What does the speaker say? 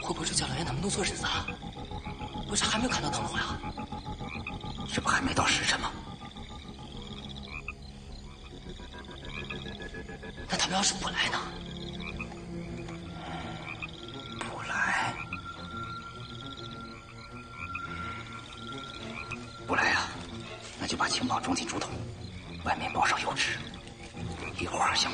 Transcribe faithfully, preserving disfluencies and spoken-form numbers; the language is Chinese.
会不会是焦老爷他们弄错日子了？为啥还没有看到灯笼呀？ 这不还没到时辰吗？ 那他们要是不来呢？ 不来，不来呀、啊，那就把情报装进竹筒，外面包上油纸，一会儿向